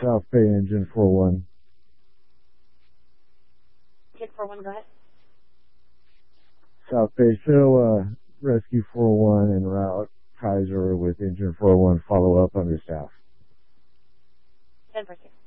South Bay Engine 401. Engine 401, go ahead. South Bay, show Rescue 401 en route. Kaiser with Engine 401, follow up under staff. 10 for 6.